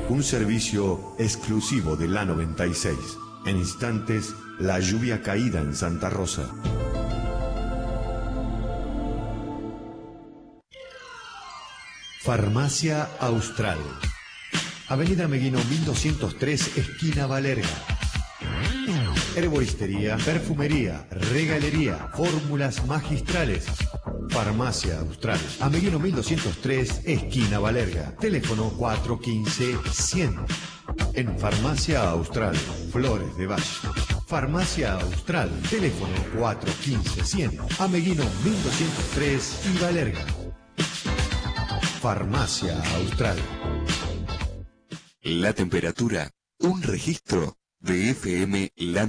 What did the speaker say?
Un servicio exclusivo de la 96. En instantes, la lluvia caída en Santa Rosa. Farmacia Austral. Avenida Meguino 1203, esquina Valerga. Herboristería, perfumería, regalería, fórmulas magistrales. Farmacia Austral. Meguino 1203, esquina Valerga. Teléfono 415-100. En Farmacia Austral, Flores de Valle. Farmacia Austral. Teléfono 415-100. Meguino 1203 y Valerga. Farmacia Austral. La temperatura, un registro de FM La